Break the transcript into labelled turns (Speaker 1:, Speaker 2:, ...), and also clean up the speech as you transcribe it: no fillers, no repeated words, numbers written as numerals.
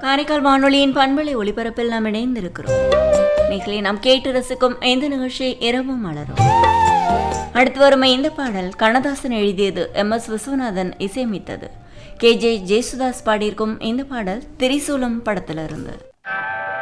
Speaker 1: காரைக்கால் வானொலியின் பண்பலை ஒளிபரப்பில் நாம் இணைந்திருக்கிறோம். நீங்களே நாம் கேட்டு ரசிக்கும் இந்த நிகழ்ச்சி இரவும் மலரும். அடுத்து வரும் இந்த பாடல் கண்ணதாசன் எழுதியது, MS விஸ்வநாதன் இசையமைத்தது. KJ ஜேசுதாஸ் பாடியிருக்கும் இந்த பாடல் திரிசூலம் படத்திலிருந்து.